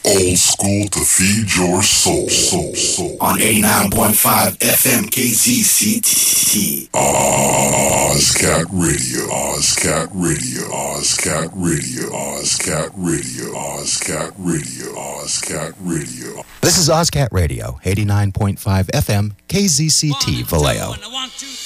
Old school to feed your soul. On 89.5 FM KZCT. Ozcat Radio. Ozcat Radio. Ozcat Radio. Ozcat Radio. Ozcat Radio. Ozcat Radio. This is Ozcat Radio, 89.5 FM KZCT Vallejo.